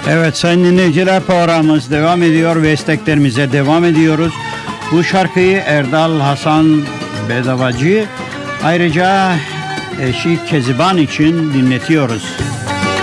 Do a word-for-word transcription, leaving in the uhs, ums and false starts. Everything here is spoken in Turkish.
Evet sayın dinleyiciler, programımız devam ediyor ve isteklerimize devam ediyoruz. Bu şarkıyı Erdal Hasan Bedavacı, ayrıca eşi Keziban için dinletiyoruz.